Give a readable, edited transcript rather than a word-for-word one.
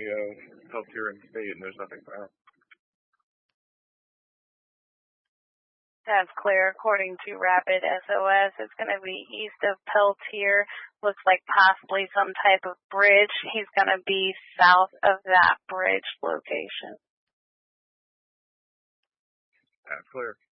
Peltier and State, and there's nothing found. That's clear. According to Rapid SOS, it's going to be east of Peltier. Looks like possibly some type of bridge. He's going to be south of that bridge location. That's clear.